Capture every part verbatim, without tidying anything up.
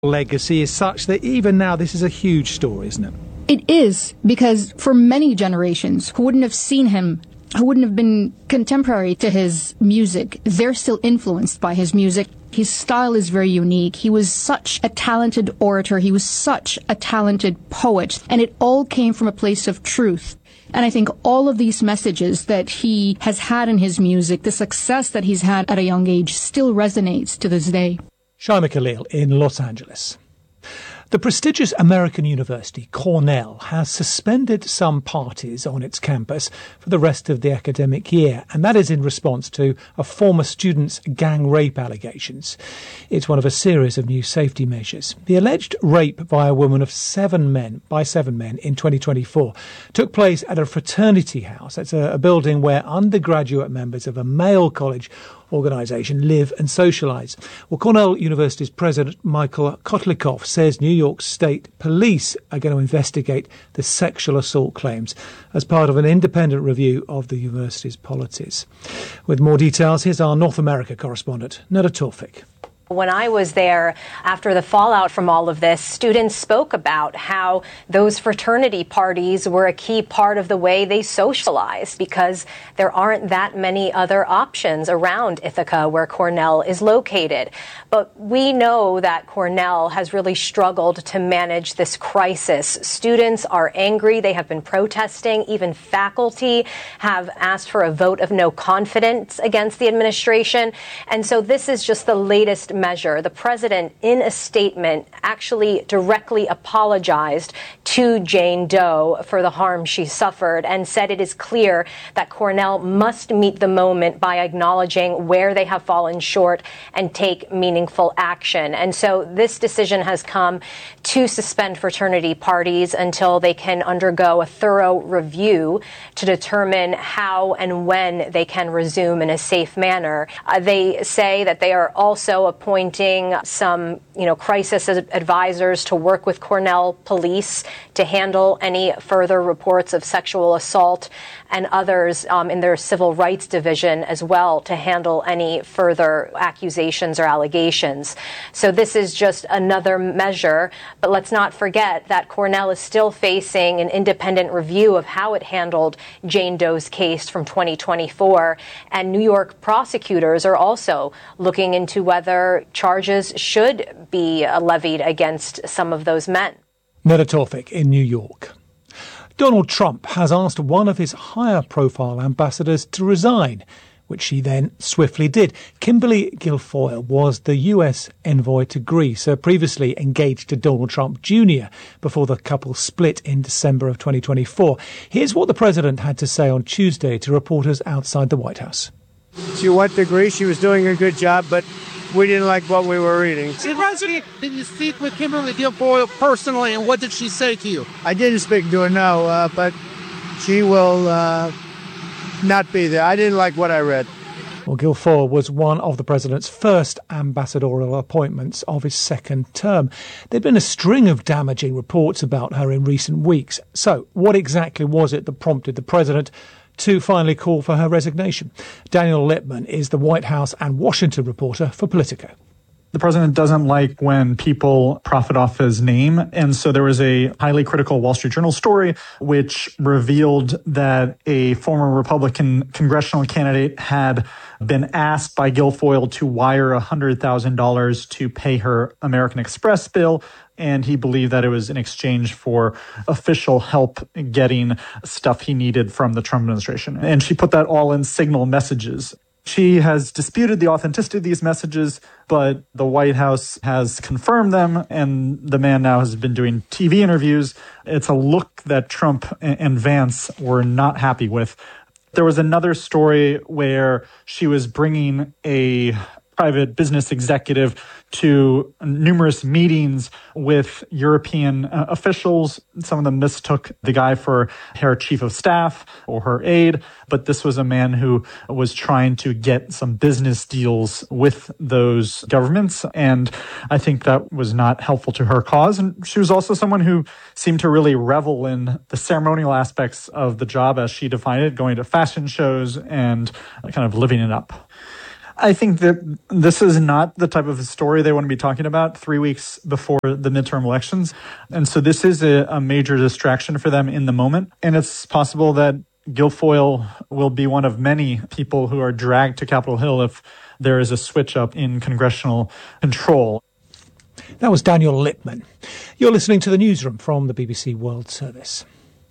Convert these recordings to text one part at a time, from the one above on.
Legacy is such that even now this is a huge story, isn't it? It is, because for many generations who wouldn't have seen him, who wouldn't have been contemporary to his music, they're still influenced by his music. His style is very unique. He was such a talented orator. He was such a talented poet. And it all came from a place of truth. And I think all of these messages that he has had in his music, the success that he's had at a young age, still resonates to this day. Shaima Khalil in Los Angeles. The prestigious American university, Cornell, has suspended some parties on its campus for the rest of the academic year, and that is in response to a former student's gang rape allegations. It's one of a series of new safety measures. The alleged rape by a woman of seven men, by seven men in twenty twenty-four, took place at a fraternity house. That's a, a building where undergraduate members of a male college organisation live and socialise. Well, Cornell University's President Michael Kotlikoff says New York State Police are going to investigate the sexual assault claims as part of an independent review of the university's policies. With more details, here's our North America correspondent, Neda Tawfik. When I was there after the fallout from all of this, students spoke about how those fraternity parties were a key part of the way they socialized because there aren't that many other options around Ithaca where Cornell is located. But we know that Cornell has really struggled to manage this crisis. Students are angry. They have been protesting. Even faculty have asked for a vote of no confidence against the administration. And so this is just the latest measure. The president, in a statement, actually directly apologized to Jane Doe for the harm she suffered and said it is clear that Cornell must meet the moment by acknowledging where they have fallen short and take meaningful action. And so this decision has come to suspend fraternity parties until they can undergo a thorough review to determine how and when they can resume in a safe manner. Uh, they say that they are also appointing some, you know, crisis advisors to work with Cornell police to handle any further reports of sexual assault, and others um, in their civil rights division as well to handle any further accusations or allegations. So this is just another measure, but let's not forget that Cornell is still facing an independent review of how it handled Jane Doe's case from twenty twenty-four, and New York prosecutors are also looking into whether charges should be levied against some of those men. Neda Tawfik in New York. Donald Trump has asked one of his higher-profile ambassadors to resign, which she then swiftly did. Kimberly Guilfoyle was the U S envoy to Greece, uh, previously engaged to Donald Trump Junior before the couple split in December of twenty twenty-four. Here's what the president had to say on Tuesday to reporters outside the White House. She went to Greece. She was doing a good job, but we didn't like what we were reading. President, did you speak with Kimberly Guilfoyle personally, and what did she say to you? I didn't speak to her, no, uh, but she will uh, not be there. I didn't like what I read. Well, Guilfoyle was one of the president's first ambassadorial appointments of his second term. There'd been a string of damaging reports about her in recent weeks. So what exactly was it that prompted the president to finally call for her resignation? Daniel Lippman is the White House and Washington reporter for Politico. The president doesn't like when people profit off his name. And so there was a highly critical Wall Street Journal story which revealed that a former Republican congressional candidate had been asked by Guilfoyle to wire one hundred thousand dollars to pay her American Express bill. And he believed that it was in exchange for official help getting stuff he needed from the Trump administration. And she put that all in Signal messages. She has disputed the authenticity of these messages, but the White House has confirmed them, and the man now has been doing T V interviews. It's a look that Trump and Vance were not happy with. There was another story where she was bringing a private business executive to numerous meetings with European uh, officials. Some of them mistook the guy for her chief of staff or her aide, but this was a man who was trying to get some business deals with those governments, and I think that was not helpful to her cause. And she was also someone who seemed to really revel in the ceremonial aspects of the job as she defined it, going to fashion shows and kind of living it up. I think that this is not the type of story they want to be talking about three weeks before the midterm elections. And so this is a, a major distraction for them in the moment. And it's possible that Guilfoyle will be one of many people who are dragged to Capitol Hill if there is a switch up in congressional control. That was Daniel Lippman. You're listening to the newsroom from the B B C World Service.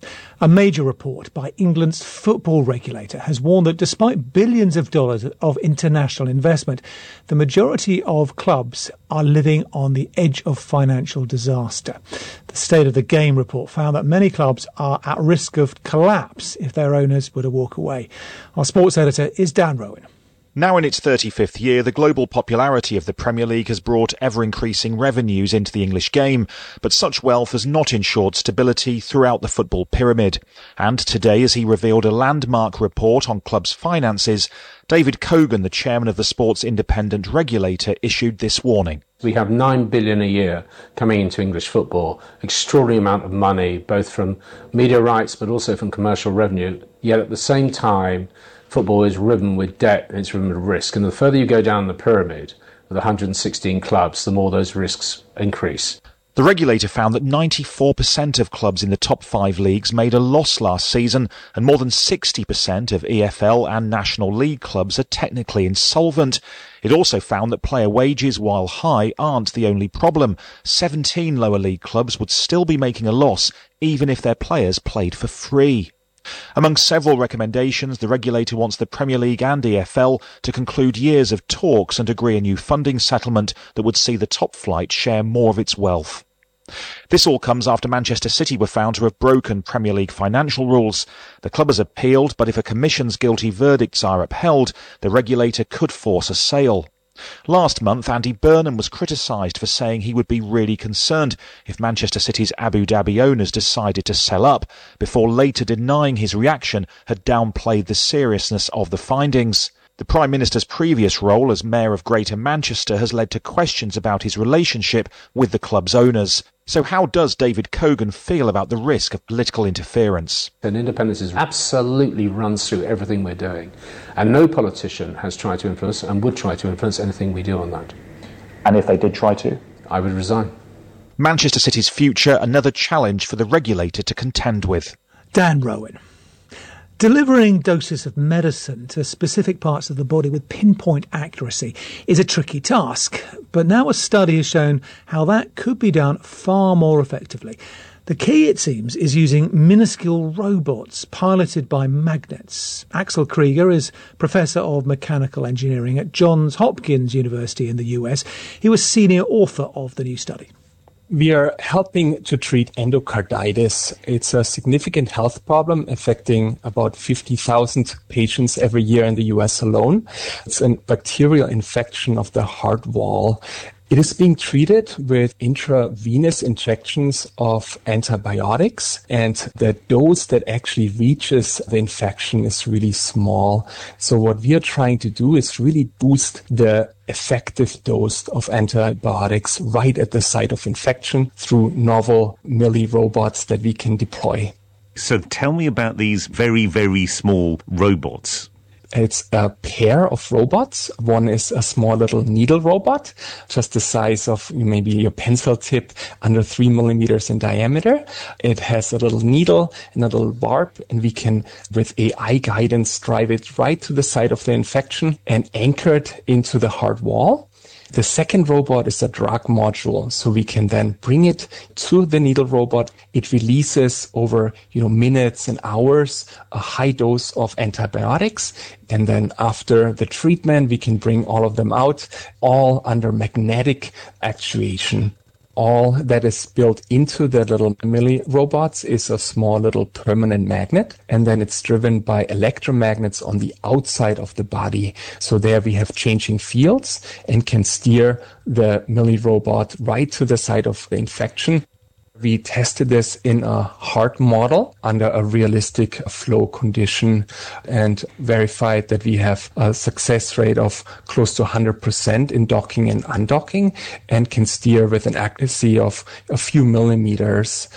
A major report by England's football regulator has warned that despite billions of dollars of international investment, the majority of clubs are living on the edge of financial disaster. The State of the Game report found that many clubs are at risk of collapse if their owners were to walk away. Our sports editor is Dan Rowan. Now in its thirty-fifth year, the global popularity of the Premier League has brought ever-increasing revenues into the English game, but such wealth has not ensured stability throughout the football pyramid. And today, as he revealed a landmark report on clubs' finances, David Cogan, the chairman of the sports independent regulator, issued this warning. We have nine billion dollars a year coming into English football, extraordinary amount of money, both from media rights but also from commercial revenue, yet at the same time, football is riven with debt and it's riven with risk. And the further you go down the pyramid with one hundred sixteen clubs, the more those risks increase. The regulator found that ninety-four percent of clubs in the top five leagues made a loss last season, and more than sixty percent of E F L and National League clubs are technically insolvent. It also found that player wages, while high, aren't the only problem. seventeen lower league clubs would still be making a loss, even if their players played for free. Among several recommendations, the regulator wants the Premier League and E F L to conclude years of talks and agree a new funding settlement that would see the top flight share more of its wealth. This all comes after Manchester City were found to have broken Premier League financial rules. The club has appealed, but if a commission's guilty verdicts are upheld, the regulator could force a sale. Last month, Andy Burnham was criticised for saying he would be really concerned if Manchester City's Abu Dhabi owners decided to sell up, before later denying his reaction had downplayed the seriousness of the findings. The Prime Minister's previous role as Mayor of Greater Manchester has led to questions about his relationship with the club's owners. So how does David Cogan feel about the risk of political interference? And independence absolutely runs through everything we're doing. And no politician has tried to influence and would try to influence anything we do on that. And if they did try to? I would resign. Manchester City's future, another challenge for the regulator to contend with. Dan Rowan. Delivering doses of medicine to specific parts of the body with pinpoint accuracy is a tricky task, but now a study has shown how that could be done far more effectively. The key, it seems, is using minuscule robots piloted by magnets. Axel Krieger is Professor of Mechanical Engineering at Johns Hopkins University in the U S. He was senior author of the new study. We are helping to treat endocarditis. It's a significant health problem affecting about fifty thousand patients every year in the U S alone. It's a bacterial infection of the heart wall. It is being treated with intravenous injections of antibiotics, and the dose that actually reaches the infection is really small. So what we are trying to do is really boost the effective dose of antibiotics right at the site of infection through novel milli-robots that we can deploy. So tell me about these very, very small robots. It's a pair of robots. One is a small little needle robot, just the size of maybe your pencil tip, under three millimeters in diameter. It has a little needle and a little barb, and we can, with A I guidance, drive it right to the site of the infection and anchor it into the heart wall. The second robot is a drug module, so we can then bring it to the needle robot. It releases over, you know, minutes and hours a high dose of antibiotics. And then after the treatment, we can bring all of them out, all under magnetic actuation. All that is built into the little milli robots is a small little permanent magnet, and then it's driven by electromagnets on the outside of the body. So there we have changing fields and can steer the milli robot right to the site of the infection. We tested this in a heart model under a realistic flow condition and verified that we have a success rate of close to one hundred percent in docking and undocking, and can steer with an accuracy of a few millimeters.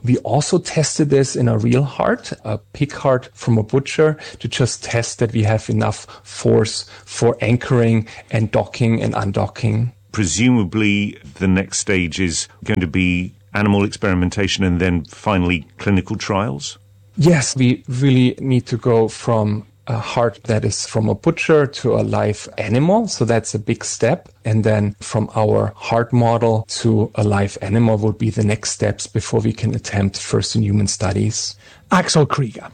We also tested this in a real heart, a pig heart from a butcher, to just test that we have enough force for anchoring and docking and undocking. Presumably, the next stage is going to be animal experimentation and then finally clinical trials? Yes, we really need to go from a heart that is from a butcher to a live animal. So that's a big step. And then from our heart model to a live animal would be the next steps before we can attempt first in human studies. Axel Krieger.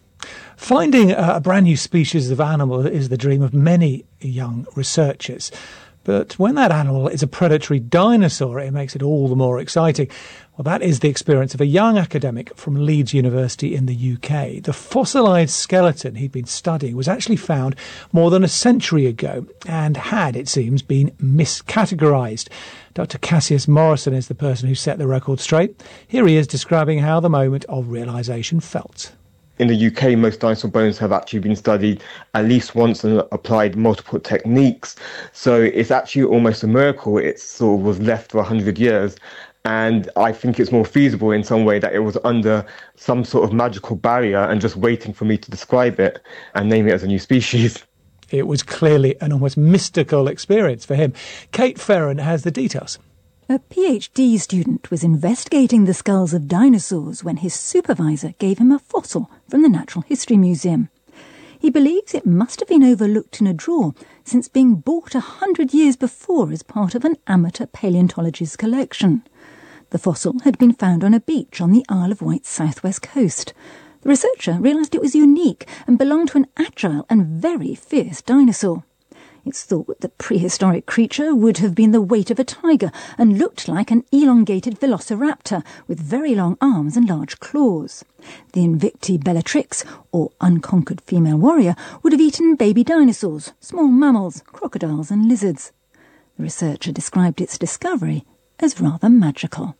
Finding a brand new species of animal is the dream of many young researchers. But when that animal is a predatory dinosaur, it makes it all the more exciting. Well, that is the experience of a young academic from Leeds University in the U K. The fossilised skeleton he'd been studying was actually found more than a century ago and had, it seems, been miscategorised. Doctor Cassius Morrison is the person who set the record straight. Here he is describing how the moment of realisation felt. In the U K, most dinosaur bones have actually been studied at least once and applied multiple techniques. So it's actually almost a miracle it sort of was left for one hundred years. And I think it's more feasible in some way that it was under some sort of magical barrier and just waiting for me to describe it and name it as a new species. It was clearly an almost mystical experience for him. Kate Ferran has the details. A PhD student was investigating the skulls of dinosaurs when his supervisor gave him a fossil from the Natural History Museum. He believes it must have been overlooked in a drawer since being bought a hundred years before as part of an amateur paleontologist's collection. The fossil had been found on a beach on the Isle of Wight's southwest coast. The researcher realised it was unique and belonged to an agile and very fierce dinosaur. It's thought the prehistoric creature would have been the weight of a tiger and looked like an elongated velociraptor with very long arms and large claws. The Invicti Bellatrix, or unconquered female warrior, would have eaten baby dinosaurs, small mammals, crocodiles and lizards. The researcher described its discovery as rather magical.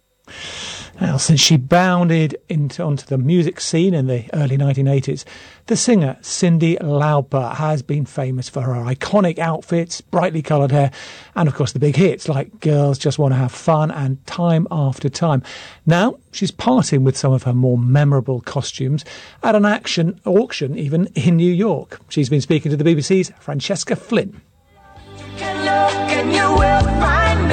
Now, since she bounded into, onto the music scene in the early nineteen eighties, the singer Cyndi Lauper has been famous for her iconic outfits, brightly coloured hair, and of course the big hits like Girls Just Want to Have Fun and Time After Time. Now she's parting with some of her more memorable costumes at an action auction even in New York. She's been speaking to the B B C's Francesca Flynn. You can look and you will find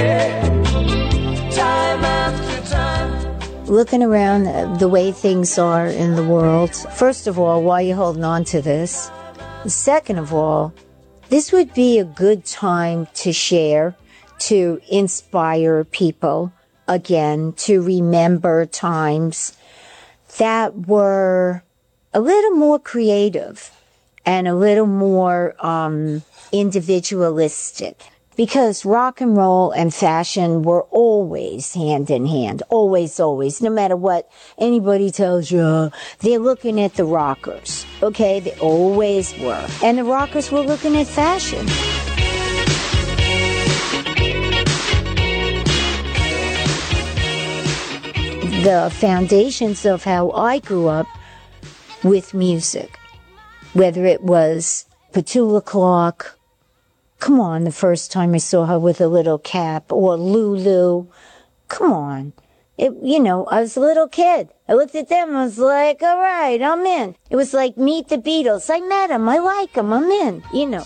me. Time after time. Looking around the way things are in the world, first of all, why are you holding on to this? Second of all, this would be a good time to share, to inspire people, again, to remember times that were a little more creative and a little more um, individualistic. Because rock and roll and fashion were always hand in hand, always, always, no matter what anybody tells you, they're looking at the rockers, okay? They always were. And the rockers were looking at fashion. The foundations of how I grew up with music, whether it was Petula Clark, come on, the first time I saw her with a little cap, or Lulu. Come on. It, you know, I was a little kid. I looked at them, I was like, all right, I'm in. It was like Meet the Beatles. I met them, I like them, I'm in, you know.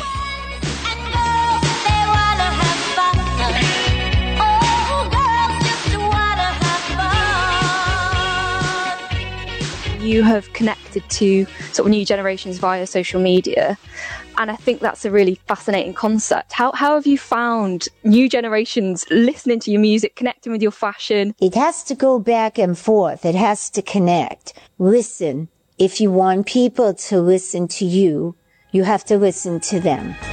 You have connected to sort of new generations via social media, and I think that's a really fascinating concept. How how have you found new generations listening to your music, connecting with your fashion? It has to go back and forth. It has to connect. Listen. If you want people to listen to you, you have to listen to them.